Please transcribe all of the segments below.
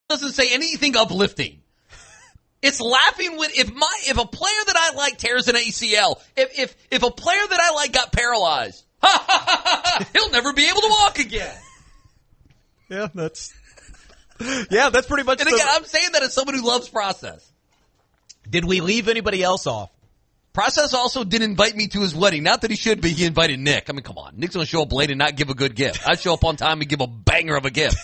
doesn't say anything uplifting. It's laughing with if a player that I like tears an ACL, if a player that I like got paralyzed, he'll never be able to walk again. Yeah, that's pretty much. And again, I'm saying that as someone who loves Process. Did we leave anybody else off? Process also did invite me to his wedding. Not that he should, but he invited Nick. I mean, come on. Nick's going to show up late and not give a good gift. I show up on time and give a banger of a gift.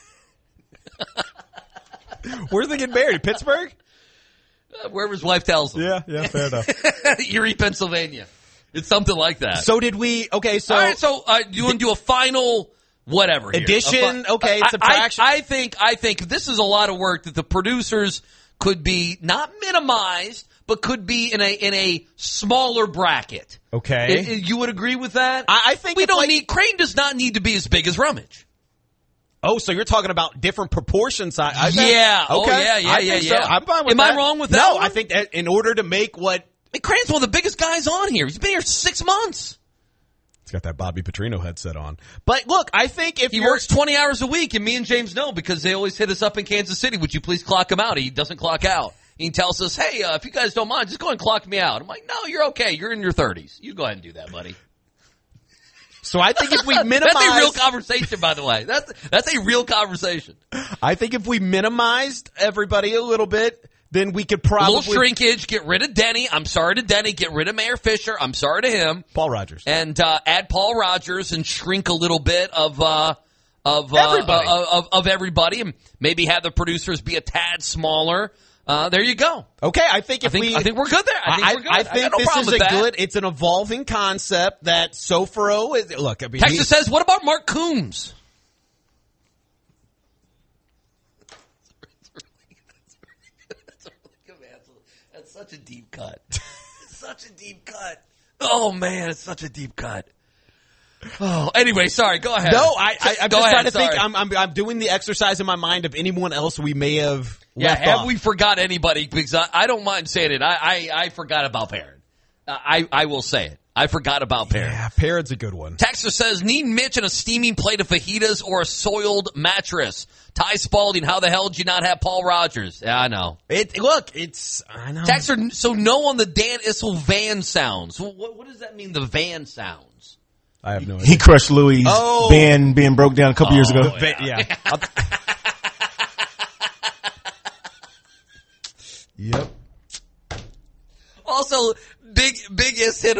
Where's they getting married? Pittsburgh? Wherever his wife tells him. Yeah, fair enough. Erie, Pennsylvania. It's something like that. So did we, okay, so. All right, so you want to do a final whatever here? Addition, subtraction. I think this is a lot of work that the producers could be not minimized, but could be in a smaller bracket. Okay. You would agree with that? I think Crane does not need to be as big as Rummage. Oh, so you're talking about different proportions? Yeah. Okay. Oh, yeah. So. I'm fine with Am that. I wrong with that? No, one? I think that in order to make what. Crane's one of the biggest guys on here. He's been here 6 months. He's got that Bobby Petrino headset on. But look, I think if he works 20 hours a week, and me and James know because they always hit us up in Kansas City. Would you please clock him out? He doesn't clock out. He tells us, hey, if you guys don't mind, just go ahead and clock me out. I'm like, no, you're okay. You're in your 30s. You go ahead and do that, buddy. So I think if we minimize... That's a real conversation, by the way. That's a real conversation. I think if we minimized everybody a little bit, then we could probably... A little shrinkage, get rid of Denny. I'm sorry to Denny. Get rid of Mayor Fisher. I'm sorry to him. Paul Rogers. And add Paul Rogers and shrink a little bit of everybody. And maybe have the producers be a tad smaller. There you go. Okay, I think we're good there. I think this is it's an evolving concept that Sofro is. Look, I mean, Texas says, what about Mark Coombs? That's such a deep cut. It's such a deep cut. Oh man, it's such a deep cut. Oh, anyway, sorry. Go ahead. No, I'm just trying to think. I'm doing the exercise in my mind of anyone else we may have. Have we forgot anybody? Because I don't mind saying it. I forgot about Perrin. I will say it. I forgot about Perrin. Yeah, Perrin's a good one. Texter says, need Mitch and a steaming plate of fajitas or a soiled mattress. Ty Spalding, how the hell did you not have Paul Rogers? Yeah, I know. I know. Texter, so no on the Dan Issel van sounds. What does that mean, the van sounds? I have no idea. He crushed Louis' van being broke down a couple years ago. Yeah. Yep. Also, Big S hit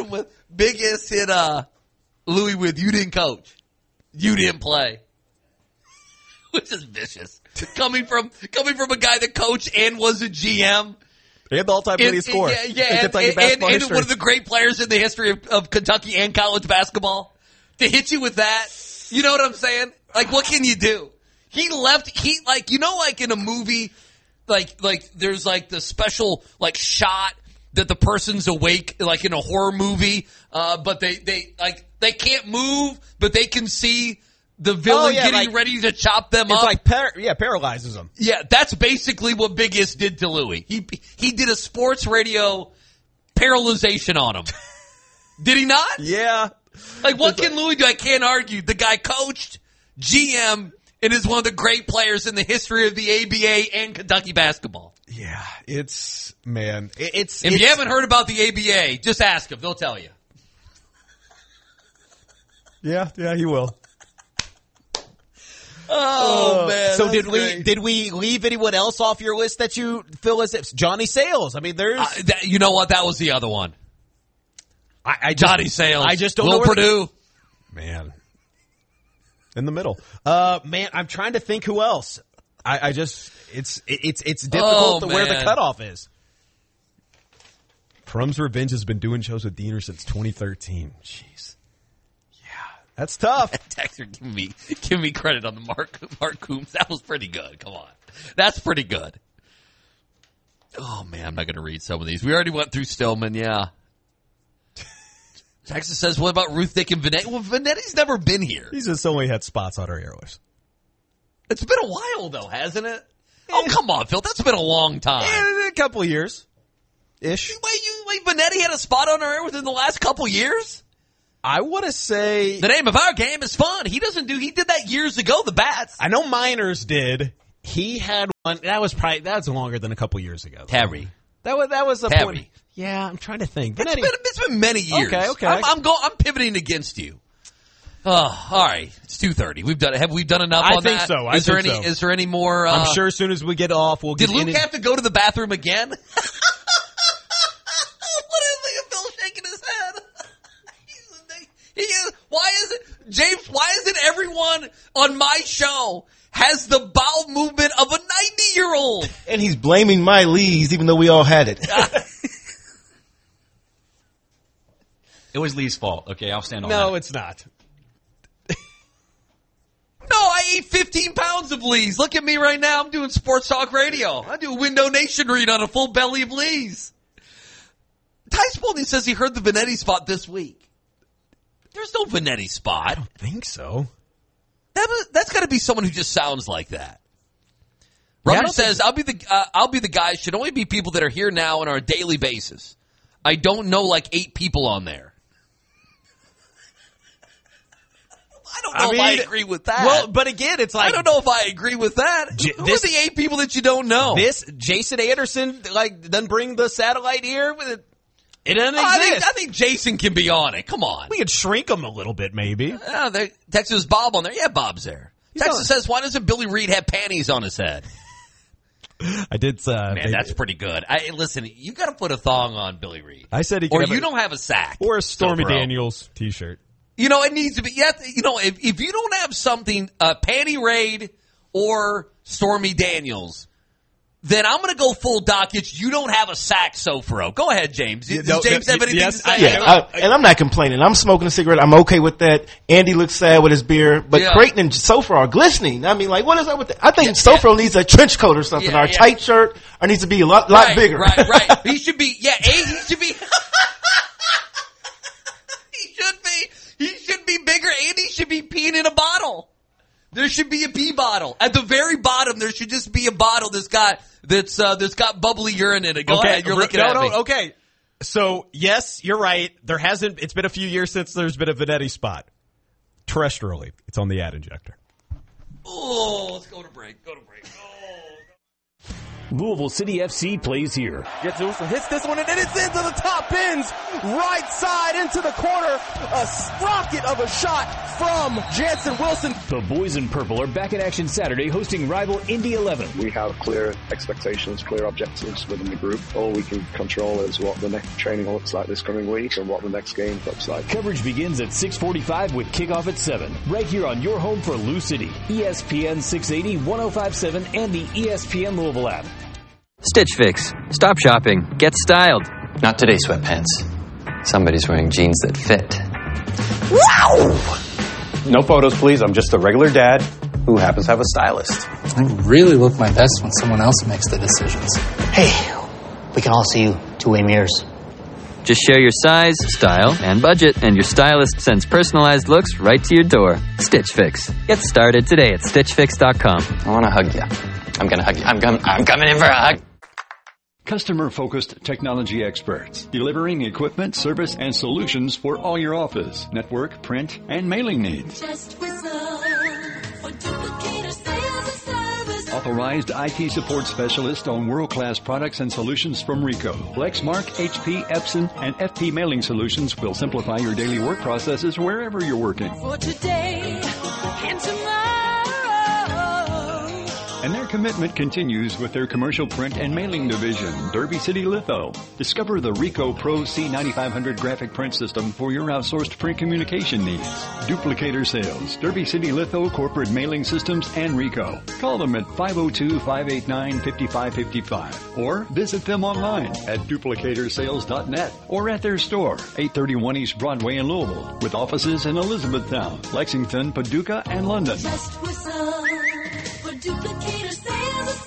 Louis with, you didn't coach. You didn't play. Which is vicious. Coming from a guy that coached and was a GM. He had the all-time leading scorer. And one of the great players in the history of Kentucky and college basketball. To hit you with that, you know what I'm saying? Like, what can you do? He left, like in a movie, like there's like the special, like, shot that the person's awake, like in a horror movie, but they can't move, but they can see the villain getting ready to chop them up. It's like, paralyzes them. Yeah, that's basically what Big Iss did to Louis. He did a sports radio paralyzation on him. Did he not? Yeah. Like, what can Louis do? I can't argue. The guy coached, GM, and is one of the great players in the history of the ABA and Kentucky basketball. Yeah, if you haven't heard about the ABA, just ask them. They'll tell you. Yeah, he will. Oh man! So did we leave anyone else off your list that you feel as if Johnny Sales? I mean, there's you know what? That was the other one. Johnny Sales. I just don't Will know Purdue. Man, in the middle. Man, I'm trying to think who else. I just it's difficult where the cutoff is. Crum's Revenge has been doing shows with Diener since 2013. Jeez. Yeah, that's tough. Texter, give me credit on the Mark Coombs. That was pretty good. Come on. That's pretty good. Oh, man, I'm not going to read some of these. We already went through Stillman, yeah. Texas says, what about Ruth Dick and Vanetti? Well, Vanetti's never been here. He's just only had spots on our airwaves. It's been a while, though, hasn't it? Oh, come on, Phil. That's been a long time. Yeah, a couple of years. Ish. Wait, Vanetti had a spot on our air within the last couple years? I want to say... The name of our game is fun. He did that years ago, the Bats. I know Miners did. He had That was longer than a couple years ago. Terry. That was a Terry. point. Yeah, I'm trying to think. It's been many years. Okay. I'm pivoting against you. Oh, all right. It's 2:30. Have we done enough on that? I think so. Is there any more? I'm sure as soon as we get off, we'll get. Did Luke have to go to the bathroom again? What is Bill shaking his head? James? Why isn't everyone on my show has the bowel movement of a 90-year-old? And he's blaming my Lee's, even though we all had it. It was Lee's fault. Okay, I'll stand on that. No, it's not. No, I ate 15 pounds of Lee's. Look at me right now. I'm doing Sports Talk Radio. I do a Window Nation read on a full belly of Lee's. Ty Spalding says he heard the Vanetti spot this week. There's no Vanetti spot. I don't think so. That's got to be someone who just sounds like that. Rubber says, I'll be the guy. Should only be people that are here now on our daily basis. I don't know like 8 people on there. I don't know if I agree with that. Well, but again, it's like I don't know if I agree with that. Who are the 8 people that you don't know? Jason Anderson doesn't bring the satellite here. It doesn't exist. I think Jason can be on it. Come on. We could shrink him a little bit, maybe. Texas Bob on there. Yeah, Bob's there. Texas says, why doesn't Billy Reed have panties on his head? I did. Man, that's pretty good. Listen, you got to put a thong on Billy Reed. I said he could or you don't have a sack. Or a Stormy Daniels T-shirt. It needs to be. If you don't have something, Panty Raid or Stormy Daniels, then I'm going to go full Dockage. You don't have a sack, Sofro. Go ahead, James. Does James have anything to say? Yeah, and I'm not complaining. I'm smoking a cigarette. I'm okay with that. Andy looks sad with his beer, but Creighton and Sofro are glistening. I mean, what is up with that? I think Sofro needs a trench coat or something, or a tight shirt, or needs to be a lot bigger. Right. He should be. He should be. He should be bigger, and he should be peeing in a bottle. There should be a pee bottle. At the very bottom, there should just be a bottle that's got bubbly urine in it. Go ahead, you're looking at me. Okay. So, yes, you're right. It's been a few years since there's been a Vanetti spot. Terrestrially, it's on the ad injector. Oh, let's go to break. Oh. Louisville City FC plays here. Gets Wilson, hits this one, and it's into the top pins. Right side into the corner. A rocket of a shot from Jansen Wilson. The boys in purple are back in action Saturday hosting rival Indy 11. We have clear expectations, clear objectives within the group. All we can control is what the next training looks like this coming week and what the next game looks like. Coverage begins at 6:45 with kickoff at 7. Right here on your home for Lou City. ESPN 680, 1057, and the ESPN Louisville app. Stitch Fix. Stop shopping. Get styled. Not today, sweatpants. Somebody's wearing jeans that fit. Wow! No photos, please. I'm just a regular dad who happens to have a stylist. I really look my best when someone else makes the decisions. Hey, we can all see you two-way mirrors. Just share your size, style, and budget, and your stylist sends personalized looks right to your door. Stitch Fix. Get started today at StitchFix.com. I want to hug you. I'm going to hug you. I'm coming in for a hug. Customer-focused technology experts, delivering equipment, service, and solutions for all your office, network, print, and mailing needs. Just whistle for Duplicator Sales and Service. Authorized IT support specialist on world-class products and solutions from Rico. Lexmark, HP, Epson, and FP Mailing Solutions will simplify your daily work processes wherever you're working. For today and tomorrow. And their commitment continues with their commercial print and mailing division, Derby City Litho. Discover the Ricoh Pro C9500 graphic print system for your outsourced print communication needs. Duplicator Sales, Derby City Litho Corporate Mailing Systems, and Ricoh. Call them at 502-589-5555 or visit them online at duplicatorsales.net or at their store, 831 East Broadway in Louisville, with offices in Elizabethtown, Lexington, Paducah, and London. Just whistle. Duplicator Sales and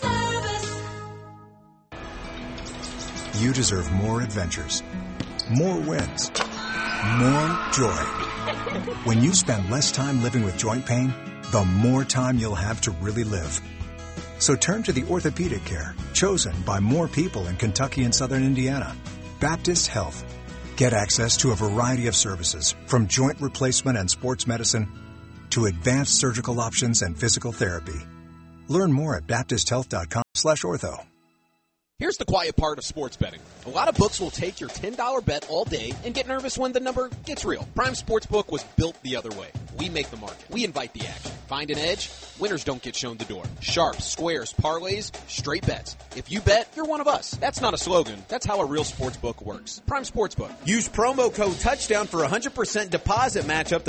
Service. You deserve more adventures, more wins, more joy. When you spend less time living with joint pain, the more time you'll have to really live. So turn to the orthopedic care chosen by more people in Kentucky and Southern Indiana. Baptist Health. Get access to a variety of services, from joint replacement and sports medicine to advanced surgical options and physical therapy. Learn more at baptisthealth.com/ortho. Here's the quiet part of sports betting. A lot of books will take your $10 bet all day and get nervous when the number gets real. Prime Sportsbook was built the other way. We make the market. We invite the action. Find an edge? Winners don't get shown the door. Sharps, squares, parlays, straight bets. If you bet, you're one of us. That's not a slogan. That's how a real sportsbook works. Prime Sportsbook. Use promo code TOUCHDOWN for a 100% deposit match up to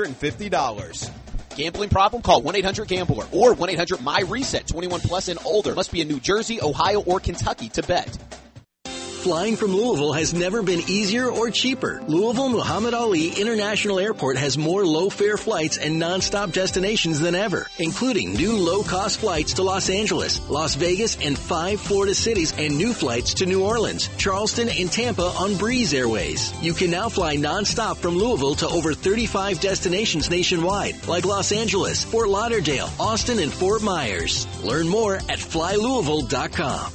$250. Gambling problem? Call 1-800-GAMBLER or 1-800-MY-RESET. 21 plus and older. Must be in New Jersey, Ohio, or Kentucky to bet. Flying from Louisville has never been easier or cheaper. Louisville Muhammad Ali International Airport has more low-fare flights and non-stop destinations than ever, including new low-cost flights to Los Angeles, Las Vegas, and 5 Florida cities, and new flights to New Orleans, Charleston, and Tampa on Breeze Airways. You can now fly non-stop from Louisville to over 35 destinations nationwide, like Los Angeles, Fort Lauderdale, Austin, and Fort Myers. Learn more at flylouisville.com.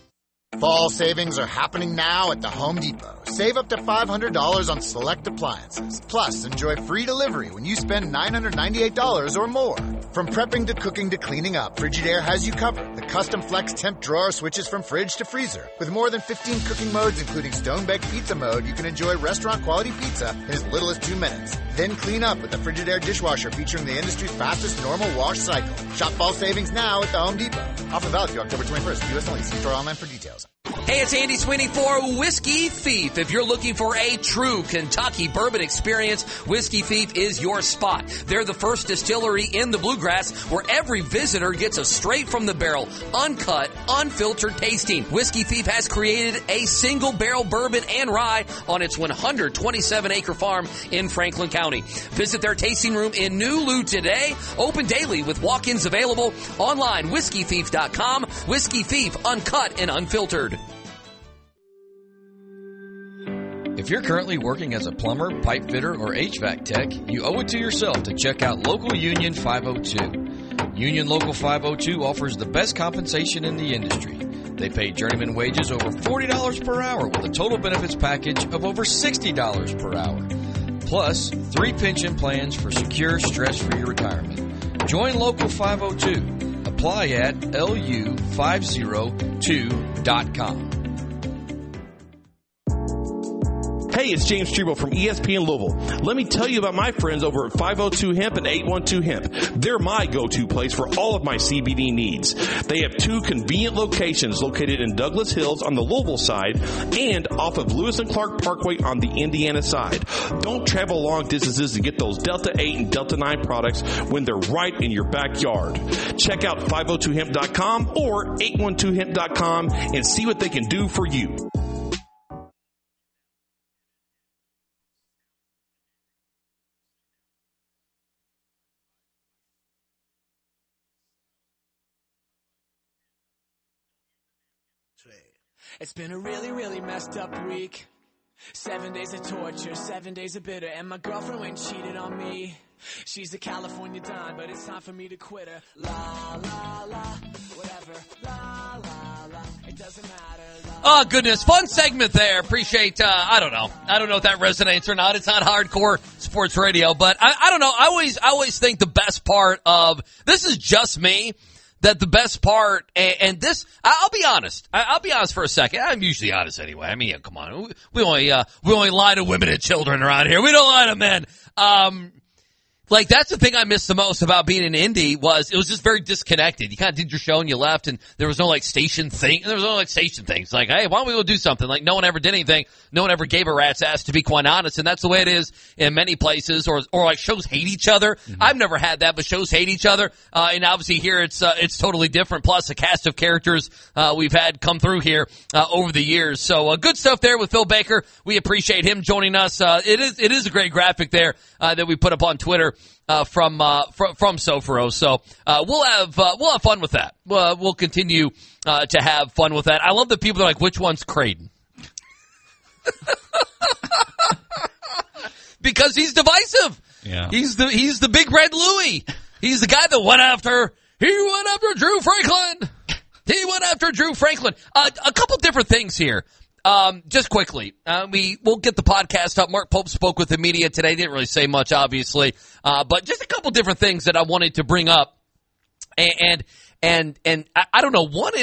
Fall savings are happening now at the Home Depot. Save up to $500 on select appliances. Plus, enjoy free delivery when you spend $998 or more. From prepping to cooking to cleaning up, Frigidaire has you covered. The custom flex temp drawer switches from fridge to freezer. With more than 15 cooking modes, including stone-baked pizza mode, you can enjoy restaurant-quality pizza in as little as 2 minutes. Then clean up with the Frigidaire dishwasher featuring the industry's fastest normal wash cycle. Shop fall savings now at the Home Depot. Offer valid through October 21st. U.S. only. See store online for details. Hey, it's Andy Sweeney for Whiskey Thief. If you're looking for a true Kentucky bourbon experience, Whiskey Thief is your spot. They're the first distillery in the Bluegrass where every visitor gets a straight from the barrel, uncut, unfiltered tasting. Whiskey Thief has created a single barrel bourbon and rye on its 127-acre farm in Franklin County. Visit their tasting room in New Lou today. Open daily with walk-ins available. Online, whiskeythief.com. Whiskey Thief, uncut and unfiltered. If you're currently working as a plumber, pipe fitter, or HVAC tech, you owe it to yourself to check out Local Union 502. Union Local 502 offers the best compensation in the industry. They pay journeyman wages over $40 per hour with a total benefits package of over $60 per hour. Plus, 3 pension plans for secure, stress-free retirement. Join Local 502. Apply at lu502.com. Hey, it's James Struble from ESPN Louisville. Let me tell you about my friends over at 502 Hemp and 812 Hemp. They're my go-to place for all of my CBD needs. They have 2 convenient locations located in Douglas Hills on the Louisville side and off of Lewis and Clark Parkway on the Indiana side. Don't travel long distances to get those Delta 8 and Delta 9 products when they're right in your backyard. Check out 502hemp.com or 812hemp.com and see what they can do for you. It's been a really, really messed up week. 7 days of torture, 7 days of bitter, and my girlfriend went and cheated on me. She's a California dime, but it's time for me to quit her. La, la, la, whatever. La, la, la, it doesn't matter. Oh, goodness. Fun segment there. Appreciate, I don't know if that resonates or not. It's not hardcore sports radio, but I don't know. I always think the best part of, this is just me, that the best part, and this, I'll be honest for a second. I'm usually honest anyway. I mean, yeah, come on. We only lie to women and children around here. We don't lie to men. Like, that's the thing I missed the most about being in Indy was it was just very disconnected. You kind of did your show and you left, and there was no, like, station thing. There was no, like, station things. Like, hey, why don't we go do something? Like, no one ever did anything. No one ever gave a rat's ass, to be quite honest, and that's the way it is in many places, or like, shows hate each other. Mm-hmm. I've never had that, but shows hate each other. And obviously here it's totally different. Plus, a cast of characters we've had come through here over the years. So, good stuff there with Phil Baker. We appreciate him joining us. It is a great graphic there that we put up on Twitter. From Sofro. So, we'll have fun with that. We'll continue, to have fun with that. I love the people that are like, which one's Creighton? Because he's divisive. Yeah. He's the big red Louie. He's the guy that went after Drew Franklin. He went after Drew Franklin. A couple different things here. Just quickly, we'll get the podcast up. Mark Pope spoke with the media today. Didn't really say much, obviously, but just a couple different things that I wanted to bring up. And And I don't know, one